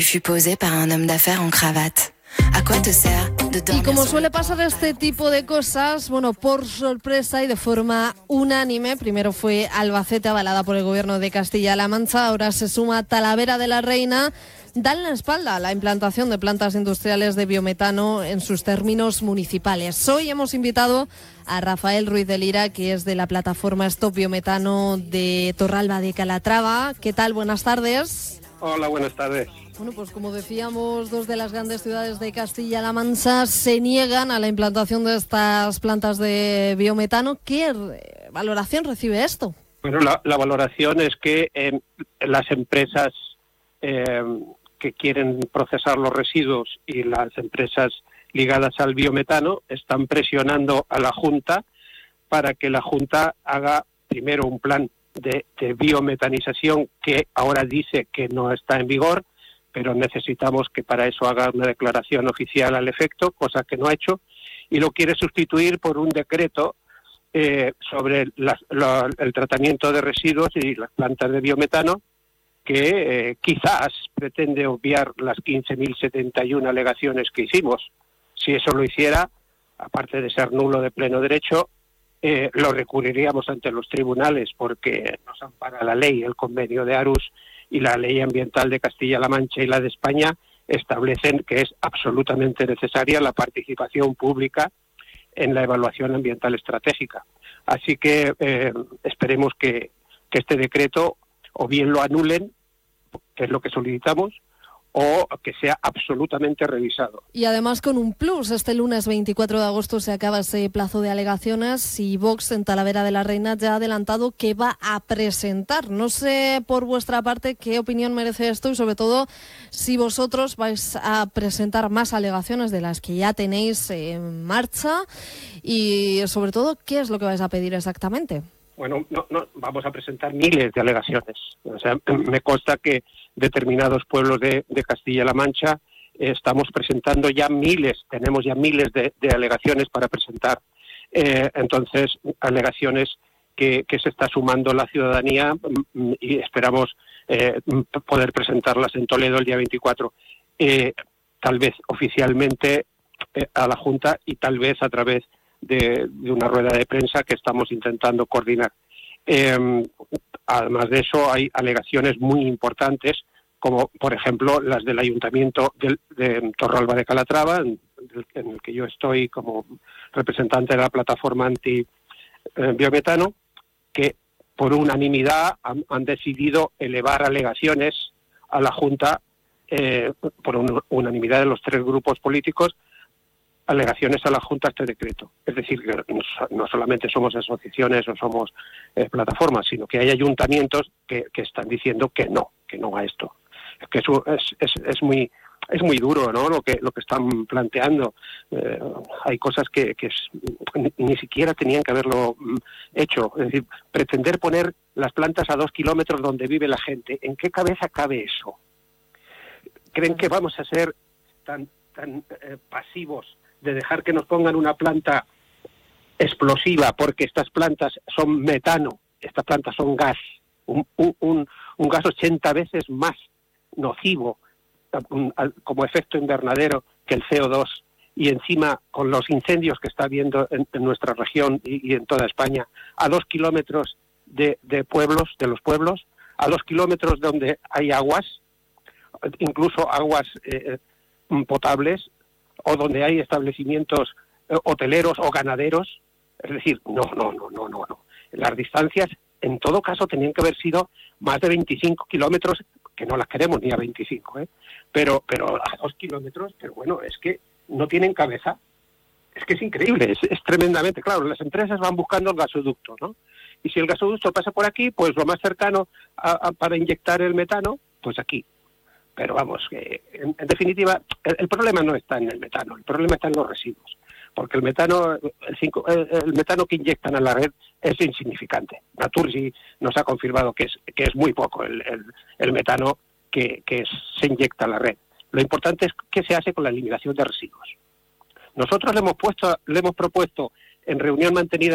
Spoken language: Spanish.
fut posée par un homme d'affaires en cravate. ¿A quoi te sert de dormir? Y como suele pasar este tipo de cosas, bueno, por sorpresa y de forma unánime, primero fue Albacete, avalada por el gobierno de Castilla-La Mancha, ahora se suma Talavera de la Reina, dan la espalda a la implantación de plantas industriales de biometano en sus términos municipales. Hoy hemos invitado a Rafael Ruiz de Lira, que es de la plataforma Stop Biometano de Torralba de Calatrava. ¿Qué tal? Buenas tardes. Hola, buenas tardes. Bueno, pues como decíamos, dos de las grandes ciudades de Castilla-La Mancha se niegan a la implantación de estas plantas de biometano. ¿Qué valoración recibe esto? Bueno, la valoración es que las empresas que quieren procesar los residuos y las empresas ligadas al biometano están presionando a la Junta para que la Junta haga primero un plan de biometanización que ahora dice que no está en vigor, pero necesitamos que para eso haga una declaración oficial al efecto, cosa que no ha hecho, y lo quiere sustituir por un decreto sobre el tratamiento de residuos y las plantas de biometano, que quizás pretende obviar las 15.071 alegaciones que hicimos. Si eso lo hiciera, aparte de ser nulo de pleno derecho, lo recurriríamos ante los tribunales, porque nos ampara la ley, el convenio de Aarhus y la ley ambiental de Castilla-La Mancha y la de España establecen que es absolutamente necesaria la participación pública en la evaluación ambiental estratégica. Así que esperemos que este decreto o bien lo anulen, que es lo que solicitamos, o que sea absolutamente revisado. Y además con un plus, este lunes 24 de agosto se acaba ese plazo de alegaciones y Vox en Talavera de la Reina ya ha adelantado que va a presentar. No sé por vuestra parte qué opinión merece esto y sobre todo si vosotros vais a presentar más alegaciones de las que ya tenéis en marcha y sobre todo qué es lo que vais a pedir exactamente. Bueno, no vamos a presentar miles de alegaciones. O sea, me consta que determinados pueblos de Castilla-La Mancha estamos presentando ya tenemos ya miles de alegaciones para presentar. Entonces, alegaciones que se está sumando la ciudadanía y esperamos poder presentarlas en Toledo el día 24. Tal vez oficialmente a la Junta y tal vez a través de una rueda de prensa que estamos intentando coordinar. Además de eso, hay alegaciones muy importantes, como por ejemplo las del Ayuntamiento de Torralba de Calatrava, en el que yo estoy como representante de la plataforma anti-biometano, que por unanimidad han decidido elevar alegaciones a la Junta, por unanimidad de los tres grupos políticos, alegaciones a la Junta a este decreto. Es decir, que no solamente somos asociaciones o somos plataformas, sino que hay ayuntamientos que están diciendo que no a esto. Que eso es muy duro, ¿no? Lo que están planteando. Hay cosas que ni siquiera tenían que haberlo hecho. Es decir, pretender poner las plantas a 2 kilómetros donde vive la gente. ¿En qué cabeza cabe eso? ¿Creen que vamos a ser tan pasivos de dejar que nos pongan una planta explosiva, porque estas plantas son metano, estas plantas son gas, un gas 80 veces más nocivo como efecto invernadero que el CO2, y encima con los incendios que está habiendo en nuestra región y en toda España, a 2 kilómetros de los pueblos, a 2 kilómetros donde hay aguas, incluso aguas potables, o donde hay establecimientos hoteleros o ganaderos. Es decir, no. Las distancias, en todo caso, tenían que haber sido más de 25 kilómetros, que no las queremos ni a 25, pero a 2 kilómetros, pero bueno, es que no tienen cabeza. Es que es increíble, es tremendamente, claro, las empresas van buscando el gasoducto, ¿no? Y si el gasoducto pasa por aquí, pues lo más cercano para inyectar el metano, pues aquí. Pero vamos, que en definitiva, el problema no está en el metano, el problema está en los residuos. Porque el metano que inyectan a la red es insignificante. Naturgy nos ha confirmado que es muy poco el metano que se inyecta a la red. Lo importante es qué se hace con la eliminación de residuos. Nosotros le hemos propuesto en reunión mantenida